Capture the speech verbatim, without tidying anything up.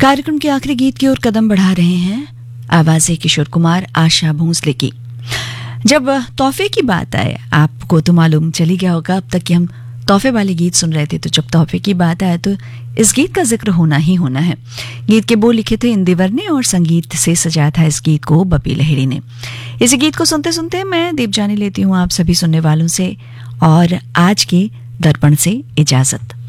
कार्यक्रम के आखिरी गीत की ओर कदम बढ़ा रहे हैं। आवाज़े किशोर कुमार, आशा भोंसले की। जब तोहफे की बात आए, आपको तो मालूम चली गया होगा अब तक कि हम तोहफे वाले गीत सुन रहे थे, तो जब तोहफे की बात आए तो इस गीत का जिक्र होना ही होना है। गीत के बोल लिखे थे इंदिवर ने और संगीत से सजाया था इस गीत को बपी लहिरी ने। इस गीत को सुनते सुनते मैं दीपजानी लेती हूँ आप सभी सुनने वालों से और आज के दर्पण से इजाजत।